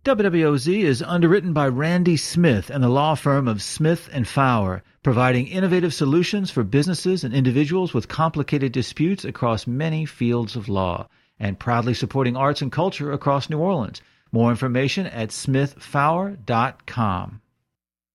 WWOZ is underwritten by Randy Smith and the law firm of Smith & Fowler, providing innovative solutions for businesses and individuals with complicated disputes across many fields of law, and proudly supporting arts and culture across New Orleans. More information at smithfowler.com.